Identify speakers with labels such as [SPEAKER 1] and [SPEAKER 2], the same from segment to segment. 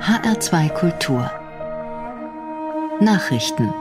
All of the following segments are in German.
[SPEAKER 1] HR2 Kultur Nachrichten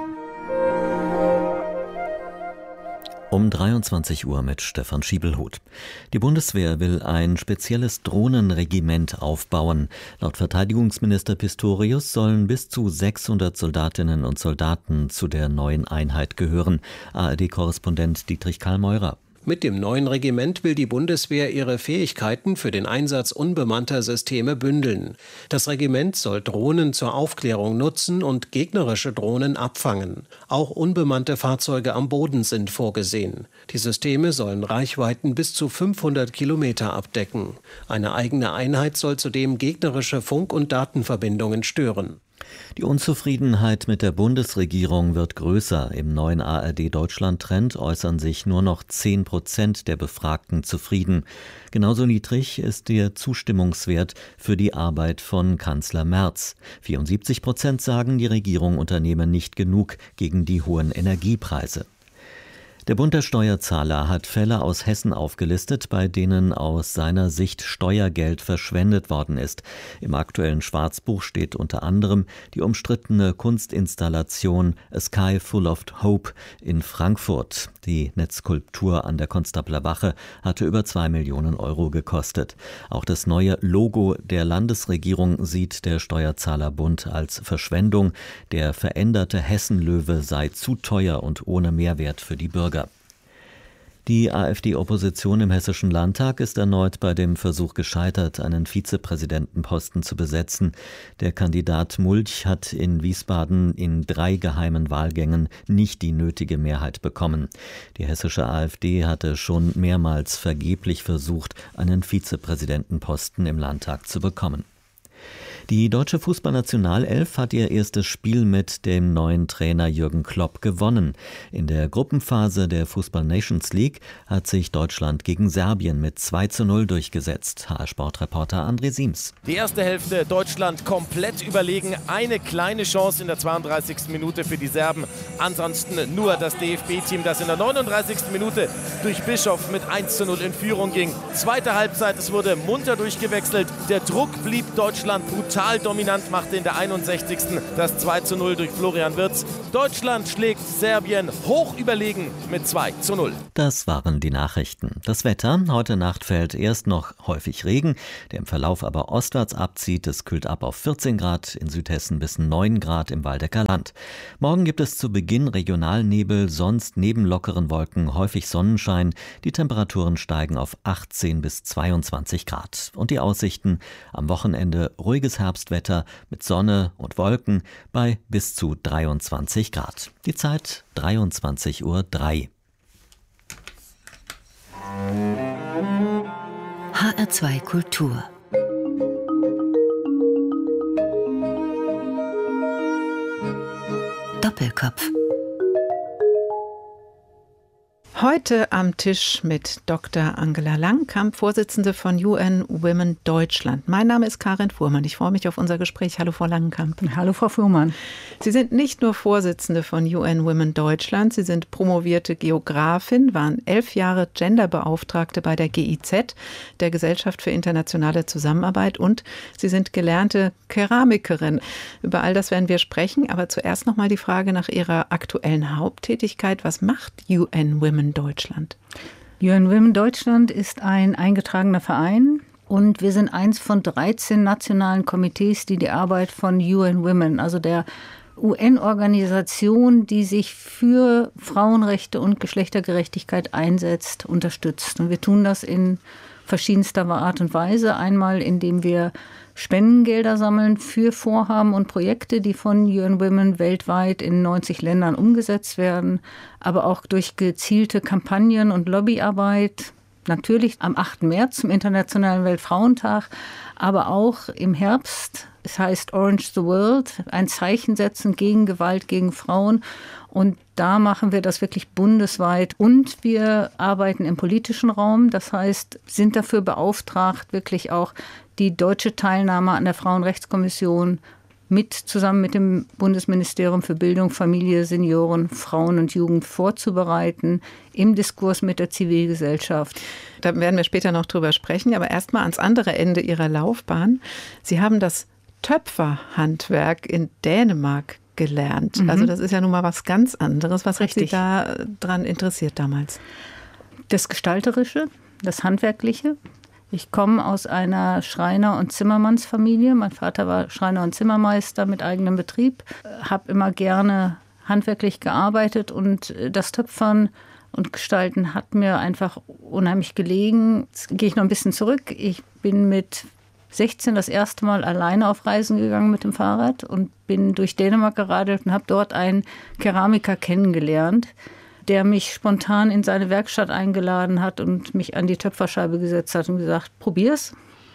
[SPEAKER 2] Um 23 Uhr mit Stefan Schiebelhuth. Die Bundeswehr will ein spezielles Drohnenregiment aufbauen. Laut Verteidigungsminister Pistorius sollen bis zu 600 Soldatinnen und Soldaten zu der neuen Einheit gehören. ARD-Korrespondent Dietrich Karl-Meurer.
[SPEAKER 3] Mit dem neuen Regiment will die Bundeswehr ihre Fähigkeiten für den Einsatz unbemannter Systeme bündeln. Das Regiment soll Drohnen zur Aufklärung nutzen und gegnerische Drohnen abfangen. Auch unbemannte Fahrzeuge am Boden sind vorgesehen. Die Systeme sollen Reichweiten bis zu 500 Kilometer abdecken. Eine eigene Einheit soll zudem gegnerische Funk- und Datenverbindungen stören.
[SPEAKER 2] Die Unzufriedenheit mit der Bundesregierung wird größer. Im neuen ARD-Deutschland-Trend äußern sich nur noch 10% der Befragten zufrieden. Genauso niedrig ist der Zustimmungswert für die Arbeit von Kanzler Merz. 74% sagen, die Regierung unternehme nicht genug gegen die hohen Energiepreise. Der Bund der Steuerzahler hat Fälle aus Hessen aufgelistet, bei denen aus seiner Sicht Steuergeld verschwendet worden ist. Im aktuellen Schwarzbuch steht unter anderem die umstrittene Kunstinstallation A Sky Full of Hope in Frankfurt. Die Netzskulptur an der Konstabler Wache hatte über 2 Millionen Euro gekostet. Auch das neue Logo der Landesregierung sieht der Steuerzahlerbund als Verschwendung. Der veränderte Hessenlöwe sei zu teuer und ohne Mehrwert für die Bürger. Die AfD-Opposition im Hessischen Landtag ist erneut bei dem Versuch gescheitert, einen Vizepräsidentenposten zu besetzen. Der Kandidat Mulch hat in Wiesbaden in 3 geheimen Wahlgängen nicht die nötige Mehrheit bekommen. Die hessische AfD hatte schon mehrmals vergeblich versucht, einen Vizepräsidentenposten im Landtag zu bekommen. Die deutsche Fußballnationalelf hat ihr erstes Spiel mit dem neuen Trainer Jürgen Klopp gewonnen. In der Gruppenphase der Fußball Nations League hat sich Deutschland gegen Serbien mit 2:0 durchgesetzt. HR-Sportreporter André Siems.
[SPEAKER 4] Die erste Hälfte Deutschland komplett überlegen. Eine kleine Chance in der 32. Minute für die Serben. Ansonsten nur das DFB-Team, das in der 39. Minute durch Bischof mit 1:0 in Führung ging. Zweite Halbzeit, es wurde munter durchgewechselt. Der Druck blieb Deutschland brutal dominant, machte in der 61. das 2:0 durch Florian Wirtz. Deutschland schlägt Serbien hoch überlegen mit 2:0.
[SPEAKER 2] Das waren die Nachrichten. Das Wetter: Heute Nacht fällt erst noch häufig Regen, der im Verlauf aber ostwärts abzieht. Es kühlt ab auf 14 Grad, in Südhessen bis 9 Grad im Waldecker Land. Morgen gibt es zu Beginn Regionalnebel, sonst neben lockeren Wolken häufig Sonnenschein. Die Temperaturen steigen auf 18 bis 22 Grad. Und die Aussichten: am Wochenende ruhiges Herbstwetter mit Sonne und Wolken bei bis zu 23 Grad. Die Zeit 23:03 Uhr.
[SPEAKER 1] HR2 Kultur Doppelkopf.
[SPEAKER 5] Heute am Tisch mit Dr. Angela Langenkamp, Vorsitzende von UN Women Deutschland. Mein Name ist Karin Fuhrmann. Ich freue mich auf unser Gespräch. Hallo, Frau Langenkamp.
[SPEAKER 6] Hallo, Frau Fuhrmann.
[SPEAKER 5] Sie sind nicht nur Vorsitzende von UN Women Deutschland, Sie sind promovierte Geografin, waren 11 Jahre Genderbeauftragte bei der GIZ, der Gesellschaft für internationale Zusammenarbeit, und Sie sind gelernte Keramikerin. Über all das werden wir sprechen, aber zuerst noch mal die Frage nach Ihrer aktuellen Haupttätigkeit. Was macht UN Women Deutschland?
[SPEAKER 6] UN Women Deutschland ist ein eingetragener Verein und wir sind eins von 13 nationalen Komitees, die die Arbeit von UN Women, also der UN-Organisation, die sich für Frauenrechte und Geschlechtergerechtigkeit einsetzt, unterstützt. Und wir tun das in verschiedenster Art und Weise. Einmal, indem wir Spendengelder sammeln für Vorhaben und Projekte, die von UN Women weltweit in 90 Ländern umgesetzt werden, aber auch durch gezielte Kampagnen und Lobbyarbeit. Natürlich am 8. März zum Internationalen Weltfrauentag, aber auch im Herbst. Es heißt Orange the World, ein Zeichen setzen gegen Gewalt gegen Frauen. Und da machen wir das wirklich bundesweit. Und wir arbeiten im politischen Raum. Das heißt, sind dafür beauftragt, wirklich auch die deutsche Teilnahme an der Frauenrechtskommission zusammen mit dem Bundesministerium für Bildung, Familie, Senioren, Frauen und Jugend vorzubereiten, im Diskurs mit der Zivilgesellschaft.
[SPEAKER 5] Da werden wir später noch drüber sprechen, aber erstmal ans andere Ende Ihrer Laufbahn. Sie haben das Töpferhandwerk in Dänemark gelernt. Also das ist ja nun mal was ganz anderes. Was hat Sie da dran interessiert damals?
[SPEAKER 6] Das Gestalterische, das Handwerkliche. Ich komme aus einer Schreiner- und Zimmermannsfamilie. Mein Vater war Schreiner und Zimmermeister mit eigenem Betrieb. Habe immer gerne handwerklich gearbeitet und das Töpfern und Gestalten hat mir einfach unheimlich gelegen. Jetzt gehe ich noch ein bisschen zurück. Ich bin mit 16 das erste Mal alleine auf Reisen gegangen mit dem Fahrrad und bin durch Dänemark geradelt und habe dort einen Keramiker kennengelernt, der mich spontan in seine Werkstatt eingeladen hat und mich an die Töpferscheibe gesetzt hat und gesagt, probier's.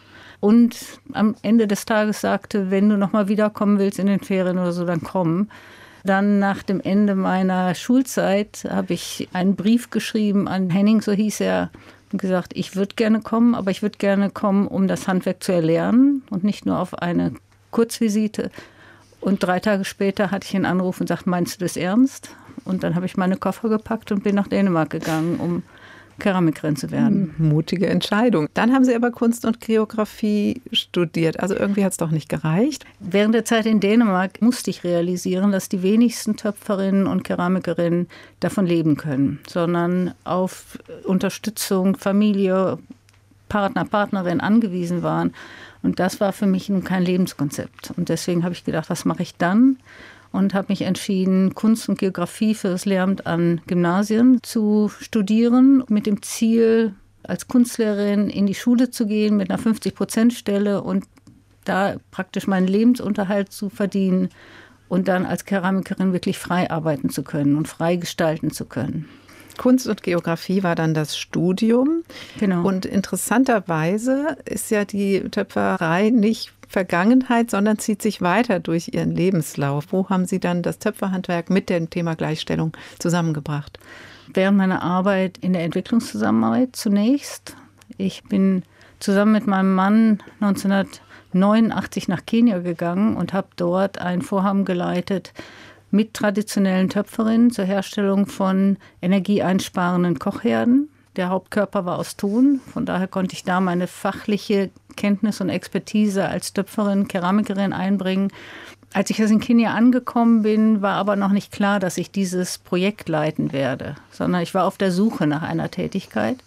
[SPEAKER 6] Und am Ende des Tages sagte, wenn du noch mal wiederkommen willst in den Ferien oder so, dann komm. Dann nach dem Ende meiner Schulzeit habe ich einen Brief geschrieben an Henning, so hieß er, und gesagt, ich würde gerne kommen, aber ich würde gerne kommen, um das Handwerk zu erlernen und nicht nur auf eine Kurzvisite. Und 3 Tage später hatte ich einen Anruf und sagte, meinst du das ernst? Und dann habe ich meine Koffer gepackt und bin nach Dänemark gegangen, um Keramikerin zu werden.
[SPEAKER 5] Mutige Entscheidung. Dann haben Sie aber Kunst und Geografie studiert. Also irgendwie hat es doch nicht gereicht.
[SPEAKER 6] Während der Zeit in Dänemark musste ich realisieren, dass die wenigsten Töpferinnen und Keramikerinnen davon leben können, sondern auf Unterstützung, Familie, Partner, Partnerin angewiesen waren. Und das war für mich nun kein Lebenskonzept. Und deswegen habe ich gedacht, was mache ich dann? Und habe mich entschieden, Kunst und Geografie für das Lehramt an Gymnasien zu studieren, mit dem Ziel, als Kunstlehrerin in die Schule zu gehen mit einer 50%-Stelle und da praktisch meinen Lebensunterhalt zu verdienen und dann als Keramikerin wirklich frei arbeiten zu können und frei gestalten zu können.
[SPEAKER 5] Kunst und Geografie war dann das Studium.
[SPEAKER 6] Genau.
[SPEAKER 5] Und interessanterweise ist ja die Töpferei nicht Vergangenheit, sondern zieht sich weiter durch Ihren Lebenslauf. Wo haben Sie dann das Töpferhandwerk mit dem Thema Gleichstellung zusammengebracht?
[SPEAKER 6] Während meiner Arbeit in der Entwicklungszusammenarbeit zunächst. Ich bin zusammen mit meinem Mann 1989 nach Kenia gegangen und habe dort ein Vorhaben geleitet mit traditionellen Töpferinnen zur Herstellung von energieeinsparenden Kochherden. Der Hauptkörper war aus Ton, von daher konnte ich da meine fachliche Kenntnis und Expertise als Töpferin, Keramikerin einbringen. Als ich in Kenia angekommen bin, war aber noch nicht klar, dass ich dieses Projekt leiten werde, sondern ich war auf der Suche nach einer Tätigkeit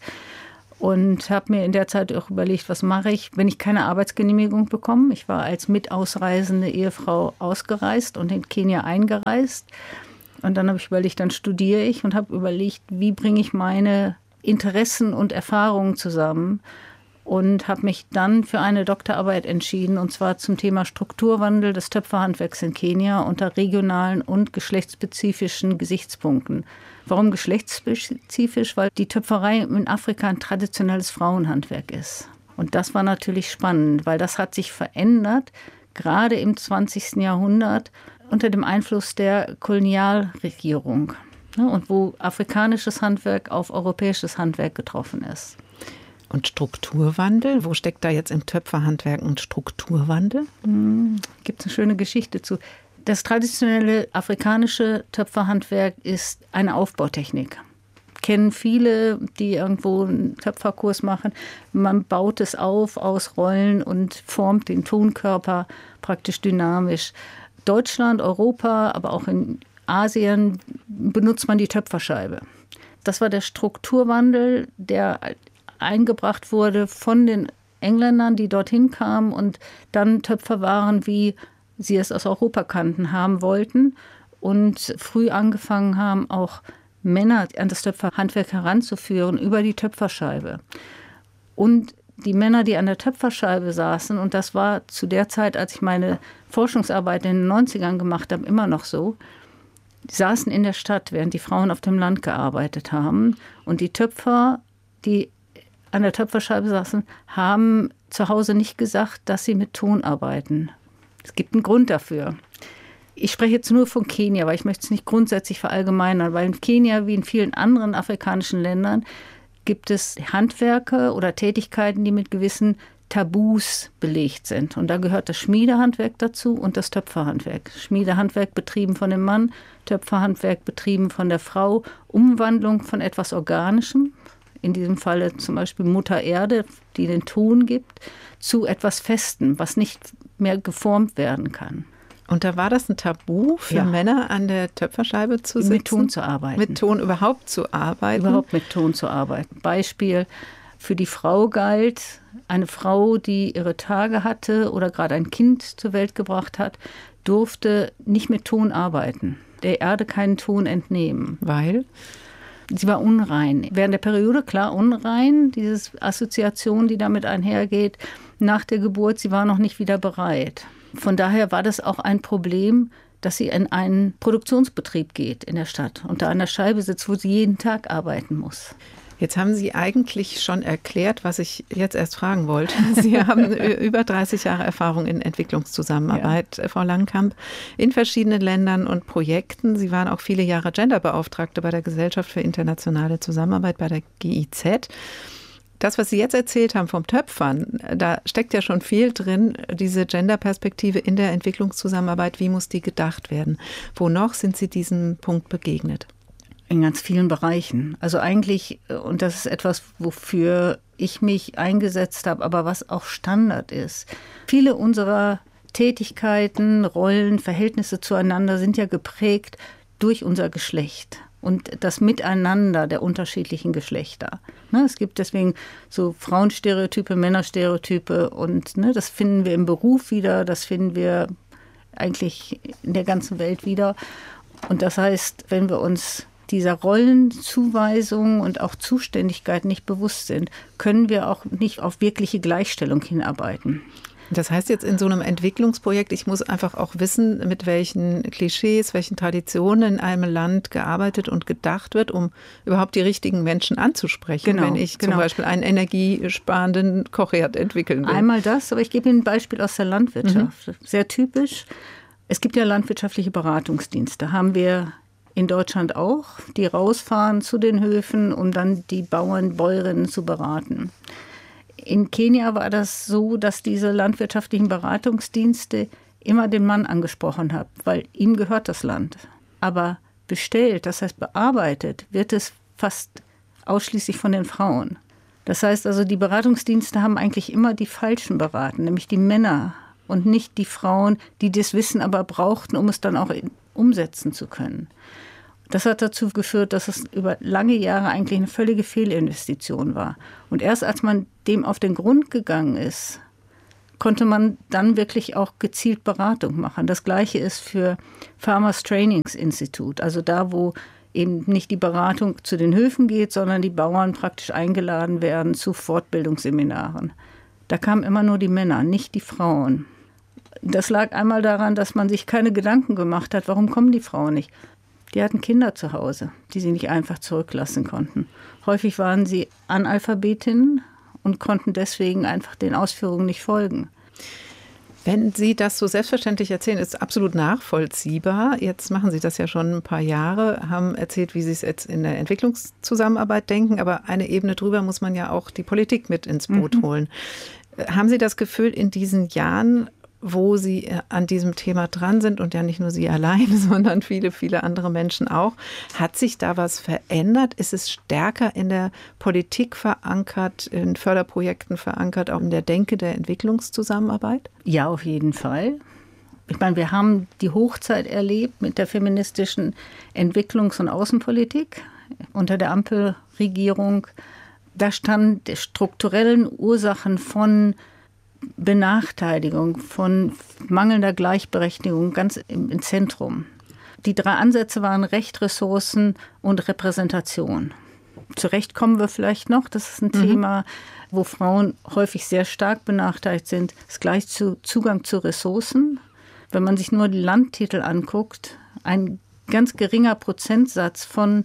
[SPEAKER 6] und habe mir in der Zeit auch überlegt, was mache ich, wenn ich keine Arbeitsgenehmigung bekomme. Ich war als mitausreisende Ehefrau ausgereist und in Kenia eingereist. Und dann habe ich überlegt, dann studiere ich und habe überlegt, wie bringe ich meine Interessen und Erfahrungen zusammen und habe mich dann für eine Doktorarbeit entschieden, und zwar zum Thema Strukturwandel des Töpferhandwerks in Kenia unter regionalen und geschlechtsspezifischen Gesichtspunkten. Warum geschlechtsspezifisch? Weil die Töpferei in Afrika ein traditionelles Frauenhandwerk ist. Und das war natürlich spannend, weil das hat sich verändert, gerade im 20. Jahrhundert unter dem Einfluss der Kolonialregierung. Und wo afrikanisches Handwerk auf europäisches Handwerk getroffen ist.
[SPEAKER 5] Und Strukturwandel? Wo steckt da jetzt im Töpferhandwerk ein Strukturwandel?
[SPEAKER 6] Gibt es eine schöne Geschichte zu. Das traditionelle afrikanische Töpferhandwerk ist eine Aufbautechnik. Kennen viele, die irgendwo einen Töpferkurs machen. Man baut es auf aus Rollen und formt den Tonkörper praktisch dynamisch. Deutschland, Europa, aber auch in Asien benutzt man die Töpferscheibe. Das war der Strukturwandel, der eingebracht wurde von den Engländern, die dorthin kamen und dann Töpfer waren, wie sie es aus Europa kannten, haben wollten und früh angefangen haben, auch Männer an das Töpferhandwerk heranzuführen über die Töpferscheibe. Und die Männer, die an der Töpferscheibe saßen, und das war zu der Zeit, als ich meine Forschungsarbeit in den 90ern gemacht habe, immer noch so, die saßen in der Stadt, während die Frauen auf dem Land gearbeitet haben. Und die Töpfer, die an der Töpferscheibe saßen, haben zu Hause nicht gesagt, dass sie mit Ton arbeiten. Es gibt einen Grund dafür. Ich spreche jetzt nur von Kenia, weil ich möchte es nicht grundsätzlich verallgemeinern, weil in Kenia wie in vielen anderen afrikanischen Ländern gibt es Handwerke oder Tätigkeiten, die mit gewissen Tabus belegt sind. Und da gehört das Schmiedehandwerk dazu und das Töpferhandwerk. Schmiedehandwerk betrieben von dem Mann, Töpferhandwerk betrieben von der Frau. Umwandlung von etwas Organischem in diesem Falle zum Beispiel Mutter Erde, die den Ton gibt, zu etwas Festem, was nicht mehr geformt werden kann.
[SPEAKER 5] Und da war das ein Tabu für Männer, an der Töpferscheibe zu sitzen?
[SPEAKER 6] Mit Ton zu arbeiten.
[SPEAKER 5] Mit Ton überhaupt zu arbeiten?
[SPEAKER 6] Überhaupt mit Ton zu arbeiten. Beispiel: Für die Frau galt, eine Frau, die ihre Tage hatte oder gerade ein Kind zur Welt gebracht hat, durfte nicht mit Ton arbeiten, der Erde keinen Ton entnehmen.
[SPEAKER 5] Weil?
[SPEAKER 6] Sie war unrein. Während der Periode, klar, unrein, diese Assoziation, die damit einhergeht. Nach der Geburt, sie war noch nicht wieder bereit. Von daher war das auch ein Problem, dass sie in einen Produktionsbetrieb geht in der Stadt und da an der Scheibe sitzt, wo sie jeden Tag arbeiten muss.
[SPEAKER 5] Jetzt haben Sie eigentlich schon erklärt, was ich jetzt erst fragen wollte. Sie haben über 30 Jahre Erfahrung in Entwicklungszusammenarbeit, Frau Langkamp, in verschiedenen Ländern und Projekten. Sie waren auch viele Jahre Genderbeauftragte bei der Gesellschaft für internationale Zusammenarbeit, bei der GIZ. Das, was Sie jetzt erzählt haben vom Töpfern, da steckt ja schon viel drin, diese Genderperspektive in der Entwicklungszusammenarbeit. Wie muss die gedacht werden? Wo noch sind Sie diesem Punkt begegnet?
[SPEAKER 6] In ganz vielen Bereichen. Also eigentlich, und das ist etwas, wofür ich mich eingesetzt habe, aber was auch Standard ist. Viele unserer Tätigkeiten, Rollen, Verhältnisse zueinander sind ja geprägt durch unser Geschlecht und das Miteinander der unterschiedlichen Geschlechter. Es gibt deswegen so Frauenstereotype, Männerstereotype und das finden wir im Beruf wieder, das finden wir eigentlich in der ganzen Welt wieder. Und das heißt, wenn wir uns dieser Rollenzuweisung und auch Zuständigkeit nicht bewusst sind, können wir auch nicht auf wirkliche Gleichstellung hinarbeiten.
[SPEAKER 5] Das heißt jetzt in so einem Entwicklungsprojekt, ich muss einfach auch wissen, mit welchen Klischees, welchen Traditionen in einem Land gearbeitet und gedacht wird, um überhaupt die richtigen Menschen anzusprechen, wenn ich zum Beispiel einen energiesparenden Kochherd entwickeln will.
[SPEAKER 6] Einmal das, aber ich gebe Ihnen ein Beispiel aus der Landwirtschaft. Sehr typisch. Es gibt ja landwirtschaftliche Beratungsdienste, haben wir in Deutschland auch, die rausfahren zu den Höfen, um dann die Bauern, Bäuerinnen zu beraten. In Kenia war das so, dass diese landwirtschaftlichen Beratungsdienste immer den Mann angesprochen haben, weil ihm gehört das Land. Aber bestellt, das heißt bearbeitet, wird es fast ausschließlich von den Frauen. Das heißt also, die Beratungsdienste haben eigentlich immer die Falschen beraten, nämlich die Männer und nicht die Frauen, die das Wissen aber brauchten, um es dann auch umsetzen zu können. Das hat dazu geführt, dass es über lange Jahre eigentlich eine völlige Fehlinvestition war. Und erst als man dem auf den Grund gegangen ist, konnte man dann wirklich auch gezielt Beratung machen. Das Gleiche ist für Farmers Trainings Institute, also da, wo eben nicht die Beratung zu den Höfen geht, sondern die Bauern praktisch eingeladen werden zu Fortbildungsseminaren. Da kamen immer nur die Männer, nicht die Frauen. Das lag einmal daran, dass man sich keine Gedanken gemacht hat, warum kommen die Frauen nicht? Die hatten Kinder zu Hause, die sie nicht einfach zurücklassen konnten. Häufig waren sie Analphabetinnen und konnten deswegen einfach den Ausführungen nicht folgen.
[SPEAKER 5] Wenn Sie das so selbstverständlich erzählen, ist absolut nachvollziehbar. Jetzt machen Sie das ja schon ein paar Jahre, haben erzählt, wie Sie es jetzt in der Entwicklungszusammenarbeit denken. Aber eine Ebene drüber muss man ja auch die Politik mit ins Boot holen. Haben Sie das Gefühl, in diesen Jahren, wo Sie an diesem Thema dran sind und ja nicht nur Sie allein, sondern viele, viele andere Menschen auch. Hat sich da was verändert? Ist es stärker in der Politik verankert, in Förderprojekten verankert, auch in der Denke der Entwicklungszusammenarbeit?
[SPEAKER 6] Ja, auf jeden Fall. Ich meine, wir haben die Hochzeit erlebt mit der feministischen Entwicklungs- und Außenpolitik unter der Ampelregierung. Da standen die strukturellen Ursachen von Benachteiligung, von mangelnder Gleichberechtigung ganz im Zentrum. Die 3 Ansätze waren Recht, Ressourcen und Repräsentation. Zurecht kommen wir vielleicht noch. Das ist ein Thema, wo Frauen häufig sehr stark benachteiligt sind. Das ist gleich zu Zugang zu Ressourcen. Wenn man sich nur die Landtitel anguckt, ein ganz geringer Prozentsatz von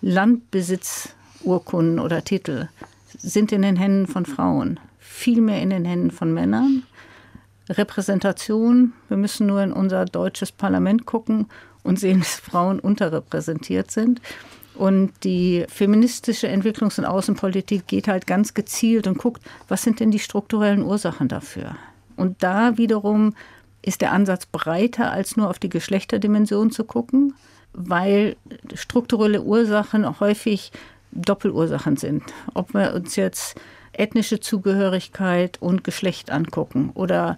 [SPEAKER 6] Landbesitzurkunden oder Titel sind in den Händen von Frauen. Viel mehr in den Händen von Männern. Repräsentation, wir müssen nur in unser deutsches Parlament gucken und sehen, dass Frauen unterrepräsentiert sind. Und die feministische Entwicklungs- und Außenpolitik geht halt ganz gezielt und guckt, was sind denn die strukturellen Ursachen dafür? Und da wiederum ist der Ansatz breiter, als nur auf die Geschlechterdimension zu gucken, weil strukturelle Ursachen häufig Doppelursachen sind. Ob wir uns jetzt ethnische Zugehörigkeit und Geschlecht angucken oder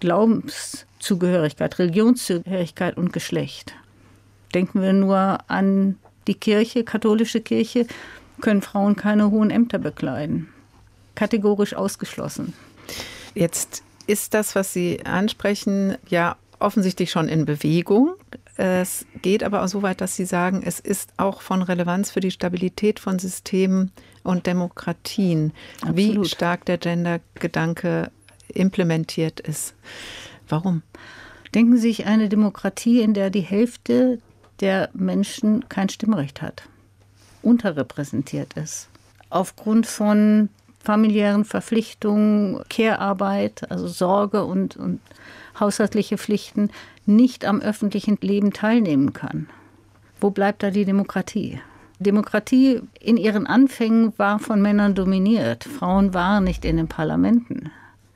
[SPEAKER 6] Glaubenszugehörigkeit, Religionszugehörigkeit und Geschlecht. Denken wir nur an die Kirche, katholische Kirche, können Frauen keine hohen Ämter bekleiden. Kategorisch ausgeschlossen.
[SPEAKER 5] Jetzt ist das, was Sie ansprechen, ja offensichtlich schon in Bewegung. Es geht aber auch so weit, dass Sie sagen, es ist auch von Relevanz für die Stabilität von Systemen und Demokratien,
[SPEAKER 6] Absolut.
[SPEAKER 5] Wie stark der Gender-Gedanke implementiert ist. Warum?
[SPEAKER 6] Denken Sie sich eine Demokratie, in der die Hälfte der Menschen kein Stimmrecht hat, unterrepräsentiert ist, aufgrund von familiären Verpflichtungen, Care-Arbeit, also Sorge und haushaltliche Pflichten, nicht am öffentlichen Leben teilnehmen kann. Wo bleibt da die Demokratie? Demokratie in ihren Anfängen war von Männern dominiert. Frauen waren nicht in den Parlamenten.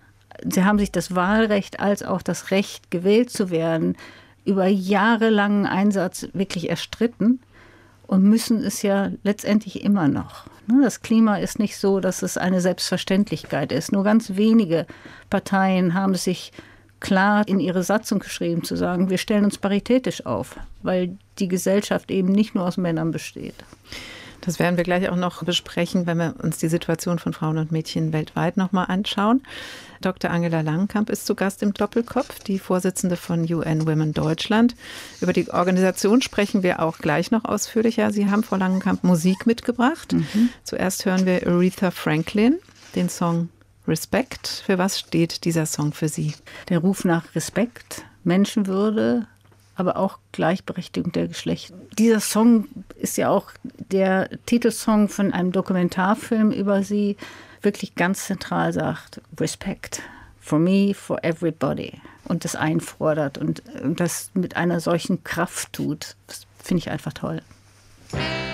[SPEAKER 6] Sie haben sich das Wahlrecht als auch das Recht, gewählt zu werden, über jahrelangen Einsatz wirklich erstritten und müssen es ja letztendlich immer noch. Das Klima ist nicht so, dass es eine Selbstverständlichkeit ist. Nur ganz wenige Parteien haben sich klar in ihre Satzung geschrieben, zu sagen, wir stellen uns paritätisch auf, weil die Gesellschaft eben nicht nur aus Männern besteht.
[SPEAKER 5] Das werden wir gleich auch noch besprechen, wenn wir uns die Situation von Frauen und Mädchen weltweit nochmal anschauen. Dr. Angela Langenkamp ist zu Gast im Doppelkopf, die Vorsitzende von UN Women Deutschland. Über die Organisation sprechen wir auch gleich noch ausführlicher. Sie haben, Frau Langenkamp, Musik mitgebracht. Zuerst hören wir Aretha Franklin, den Song Respect. Für was steht dieser Song für Sie?
[SPEAKER 6] Der Ruf nach Respekt, Menschenwürde, aber auch Gleichberechtigung der Geschlechter. Dieser Song ist ja auch der Titelsong von einem Dokumentarfilm über sie, wirklich ganz zentral sagt, Respect, for me, for everybody. Und das einfordert und das mit einer solchen Kraft tut. Das finde ich einfach toll.